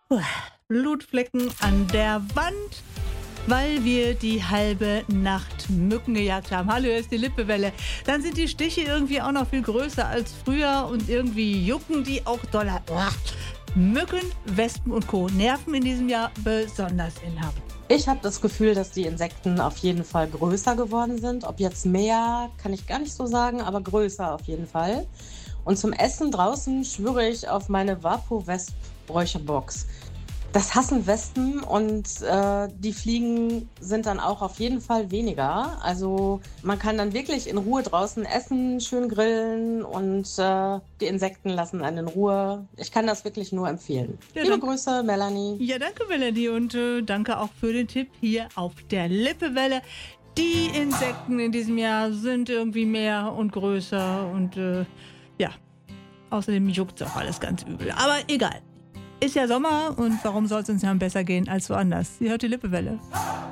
Blutflecken an der Wand, weil wir die halbe Nacht Mücken gejagt haben. Hallo, hier ist die Lippewelle. Dann sind die Stiche irgendwie auch noch viel größer als früher und irgendwie jucken die auch doller. Mücken, Wespen und Co. nerven in diesem Jahr besonders in Hamm. Ich habe das Gefühl, dass die Insekten auf jeden Fall größer geworden sind. Ob jetzt mehr, kann ich gar nicht so sagen, aber größer auf jeden Fall. Und zum Essen draußen schwöre ich auf meine Vapo-Wesp-Räucherbox. Das hassen Wespen und die Fliegen sind dann auch auf jeden Fall weniger. Also man kann dann wirklich in Ruhe draußen essen, schön grillen und die Insekten lassen einen in Ruhe. Ich kann das wirklich nur empfehlen. Ja, Liebe Grüße, Melanie. Ja, danke Melanie und danke auch für den Tipp hier auf der Lippewelle. Die Insekten in diesem Jahr sind irgendwie mehr und größer und ja, außerdem juckt es auch alles ganz übel. Aber egal. Ist ja Sommer und warum soll es uns ja besser gehen als woanders? Sie hört die Lippewelle.